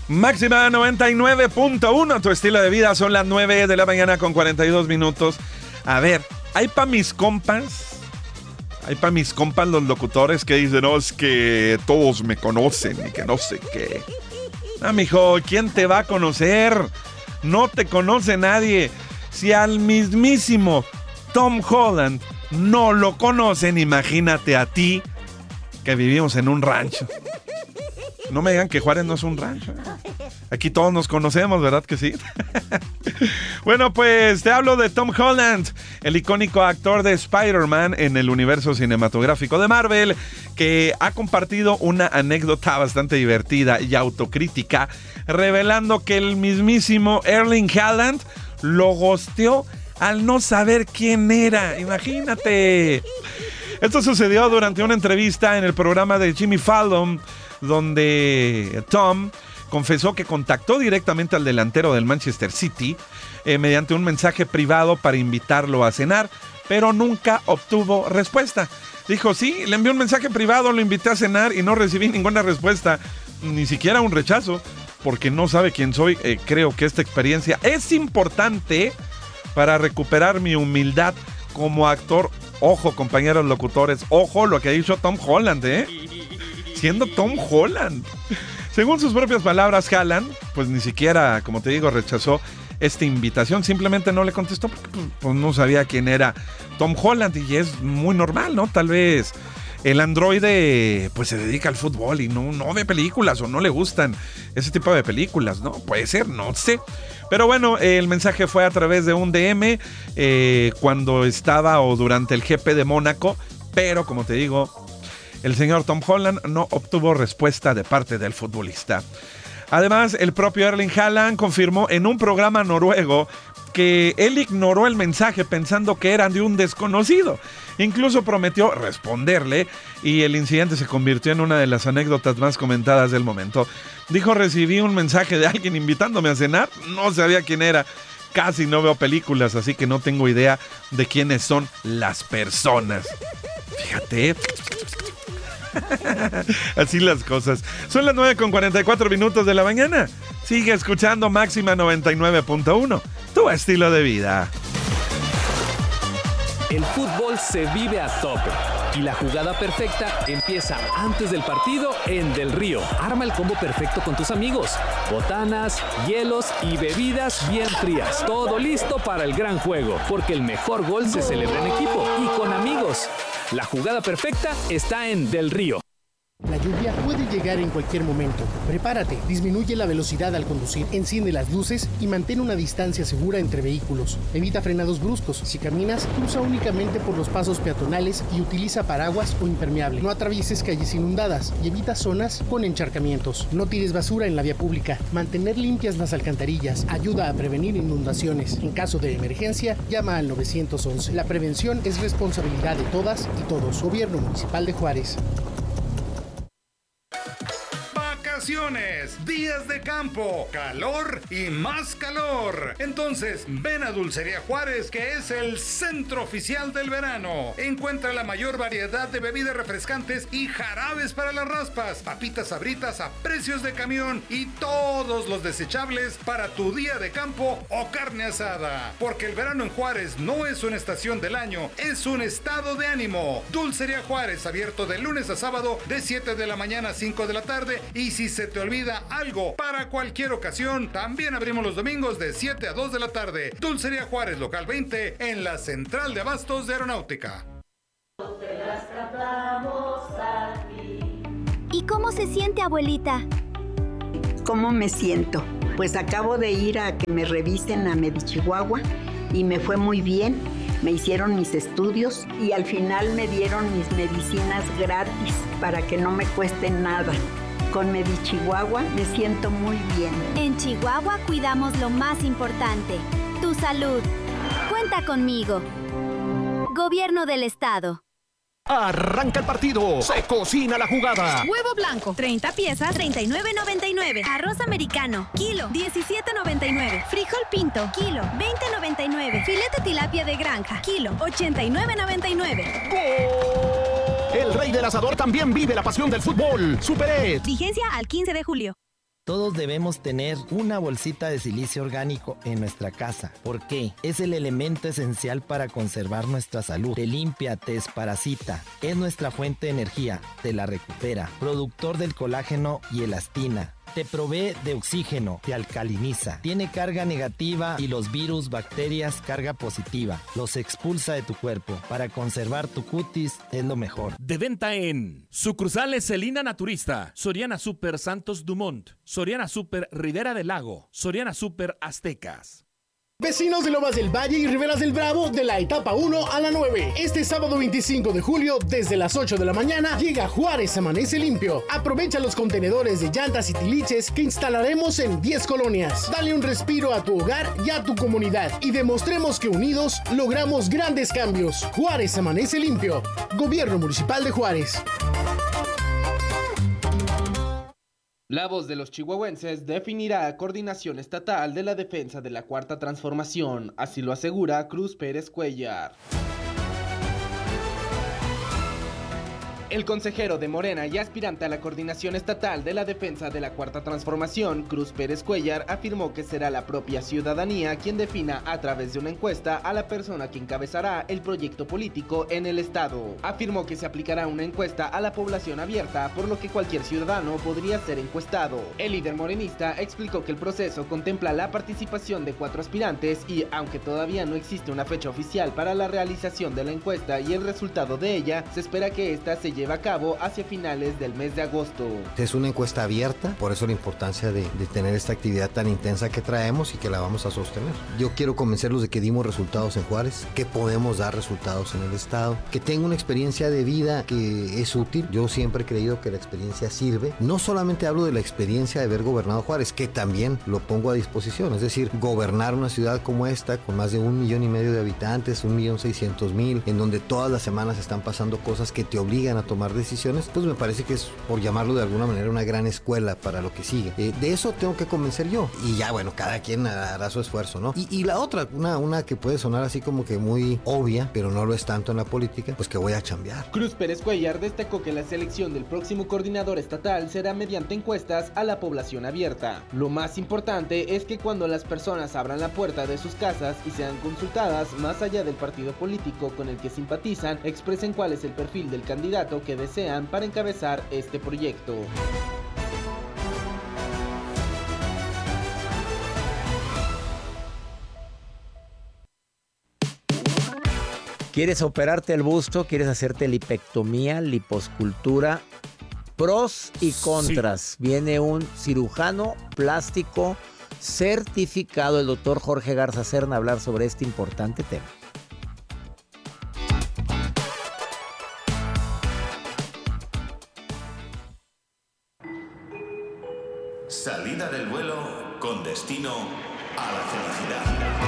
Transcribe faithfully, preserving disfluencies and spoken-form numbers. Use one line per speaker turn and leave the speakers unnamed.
Máxima noventa y nueve punto uno, tu estilo de vida. Son las nueve de la mañana con cuarenta y dos minutos. A ver, hay pa' mis compas, hay pa' mis compas los locutores que dicen, no, es que todos me conocen y que no sé qué. Ah, mijo, ¿quién te va a conocer? No te conoce nadie. Si al mismísimo Tom Holland no lo conocen, imagínate a ti que vivimos en un rancho. No me digan que Juárez no es un rancho. Aquí todos nos conocemos, ¿verdad que sí? Bueno, pues te hablo de Tom Holland, el icónico actor de Spider-Man en el universo cinematográfico de Marvel, que ha compartido una anécdota bastante divertida y autocrítica, revelando que el mismísimo Erling Haaland lo ghosteó al no saber quién era. Imagínate. Esto sucedió durante una entrevista en el programa de Jimmy Fallon, donde Tom confesó que contactó directamente al delantero del Manchester City eh, mediante un mensaje privado para invitarlo a cenar, pero nunca obtuvo respuesta. Dijo, sí, le envié un mensaje privado, lo invité a cenar y no recibí ninguna respuesta, ni siquiera un rechazo, porque no sabe quién soy. Eh, creo que esta experiencia es importante para recuperar mi humildad como actor. Ojo, compañeros locutores, ojo lo que ha dicho Tom Holland, ¿eh? Siendo Tom Holland. Según sus propias palabras, Haaland, pues ni siquiera, como te digo, rechazó esta invitación. Simplemente no le contestó porque pues, pues, no sabía quién era Tom Holland. Y es muy normal, ¿no? Tal vez el androide pues se dedica al fútbol y no, no ve películas o no le gustan ese tipo de películas, ¿no? Puede ser, no sé. Pero bueno, el mensaje fue a través de un D M eh, cuando estaba o durante el G P de Mónaco. Pero, como te digo, el señor Tom Holland no obtuvo respuesta de parte del futbolista. Además, el propio Erling Haaland confirmó en un programa noruego que él ignoró el mensaje pensando que eran de un desconocido. Incluso prometió responderle y el incidente se convirtió en una de las anécdotas más comentadas del momento. Dijo, recibí un mensaje de alguien invitándome a cenar, no sabía quién era. Casi no veo películas, así que no tengo idea de quiénes son las personas. Fíjate. Así las cosas. Son las nueve con cuarenta y cuatro minutos de la mañana. Sigue escuchando Máxima noventa y nueve punto uno, tu estilo de vida.
El fútbol se vive a tope y la jugada perfecta empieza antes del partido en Del Río. Arma el combo perfecto con tus amigos. Botanas, hielos y bebidas bien frías. Todo listo para el gran juego, porque el mejor gol se celebra en equipo y con amigos. La jugada perfecta está en Del Río.
La lluvia puede llegar en cualquier momento. Prepárate, disminuye la velocidad al conducir, enciende las luces y mantén una distancia segura entre vehículos. Evita frenados bruscos. Si caminas, cruza únicamente por los pasos peatonales y utiliza paraguas o impermeable. No atravieses calles inundadas y evita zonas con encharcamientos. No tires basura en la vía pública. Mantener limpias las alcantarillas ayuda a prevenir inundaciones. En caso de emergencia, llama al nueve once. La prevención es responsabilidad de todas y todos. Gobierno Municipal de Juárez.
Días de campo, calor y más calor. Entonces, ven a Dulcería Juárez, que es el centro oficial del verano. Encuentra la mayor variedad de bebidas refrescantes y jarabes para las raspas, papitas sabritas a precios de camión y todos los desechables para tu día de campo o carne asada. Porque el verano en Juárez no es una estación del año, es un estado de ánimo. Dulcería Juárez, abierto de lunes a sábado de siete de la mañana a cinco de la tarde, y si se te olvida algo para cualquier ocasión, también abrimos los domingos de siete a dos de la tarde. Dulcería Juárez, local veinte, en la Central de Abastos de Aeronáutica.
¿Y cómo se siente, abuelita?
¿Cómo me siento? Pues acabo de ir a que me revisen a Medichihuahua y me fue muy bien. Me hicieron mis estudios y al final me dieron mis medicinas gratis para que no me cueste nada. Con Medichihuahua me siento muy bien.
En Chihuahua cuidamos lo más importante, tu salud. Cuenta conmigo. Gobierno del Estado.
Arranca el partido. Se cocina la jugada.
Huevo blanco, treinta piezas, treinta y nueve noventa y nueve.
Arroz americano, kilo,
diecisiete noventa y nueve.
Frijol pinto, kilo, veinte noventa y nueve.
Filete tilapia de granja, kilo, ochenta y nueve noventa y nueve.
¡Gol! El rey del asador también vive la pasión del fútbol. Super Ed.
Vigencia al quince de julio.
Todos debemos tener una bolsita de silicio orgánico en nuestra casa. ¿Por qué? Es el elemento esencial para conservar nuestra salud. Te limpia, te desparasita. Es nuestra fuente de energía. Te la recupera. Productor del colágeno y elastina. Te provee de oxígeno, te alcaliniza, tiene carga negativa y los virus, bacterias, carga positiva. Los expulsa de tu cuerpo. Para conservar tu cutis es lo mejor.
De venta en sucursales Celina Naturista, Soriana Super Santos Dumont, Soriana Super Rivera del Lago, Soriana Super Aztecas.
Vecinos de Lomas del Valle y Riberas del Bravo, de la etapa uno a la nueve. Este sábado veinticinco de julio, desde las ocho de la mañana, llega Juárez Amanece Limpio. Aprovecha los contenedores de llantas y tiliches que instalaremos en diez colonias. Dale un respiro a tu hogar y a tu comunidad y demostremos que unidos logramos grandes cambios. Juárez Amanece Limpio. Gobierno Municipal de Juárez.
La voz de los chihuahuenses definirá Coordinación Estatal de la Defensa de la Cuarta Transformación, así lo asegura Cruz Pérez Cuellar. El consejero de Morena y aspirante a la Coordinación Estatal de la Defensa de la Cuarta Transformación, Cruz Pérez Cuellar, afirmó que será la propia ciudadanía quien defina a través de una encuesta a la persona que encabezará el proyecto político en el estado. Afirmó que se aplicará una encuesta a la población abierta, por lo que cualquier ciudadano podría ser encuestado. El líder morenista explicó que el proceso contempla la participación de cuatro aspirantes y, aunque todavía no existe una fecha oficial para la realización de la encuesta y el resultado de ella, se espera que esta se lleve a cabo hacia finales del mes de agosto.
Es una encuesta abierta, por eso la importancia de, de tener esta actividad tan intensa que traemos y que la vamos a sostener. Yo quiero convencerlos de que dimos resultados en Juárez, que podemos dar resultados en el estado, que tengo una experiencia de vida que es útil. Yo siempre he creído que la experiencia sirve. No solamente hablo de la experiencia de haber gobernado Juárez, que también lo pongo a disposición, es decir, gobernar una ciudad como esta, con más de un millón y medio de habitantes, un millón seiscientos mil, en donde todas las semanas están pasando cosas que te obligan a tomar decisiones, pues me parece que es, por llamarlo de alguna manera, una gran escuela para lo que sigue. Eh, de eso tengo que convencer yo. Y ya, bueno, cada quien hará su esfuerzo, ¿no? Y, y la otra, una, una que puede sonar así como que muy obvia, pero no lo es tanto en la política, pues que voy a chambear.
Cruz Pérez Cuellar destacó que la selección del próximo coordinador estatal será mediante encuestas a la población abierta. Lo más importante es que cuando las personas abran la puerta de sus casas y sean consultadas, más allá del partido político con el que simpatizan, expresen cuál es el perfil del candidato que desean para encabezar este proyecto.
¿Quieres operarte el busto? ¿Quieres hacerte lipectomía, liposcultura? Pros y contras. Sí. Viene un cirujano plástico certificado, el doctor Jorge Garza Serna, a hablar sobre este importante tema.
Salida del vuelo con destino a la felicidad.